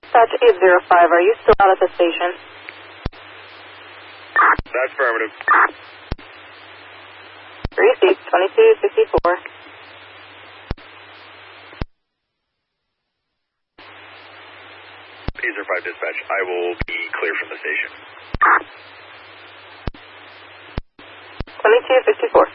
Dispatch 805, are you still out at the station? That's affirmative. Received, 2264. User 5 dispatch, I will be clear from the station. 2264.